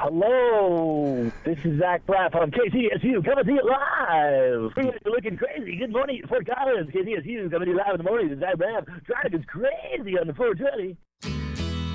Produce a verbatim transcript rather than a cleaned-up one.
Hello, this is Zach Braff on K C S U coming to you live. You're looking crazy. Good morning, Fort Collins. K C S U coming to you live in the morning. This is Zach Braff. Driving crazy on the four twenty.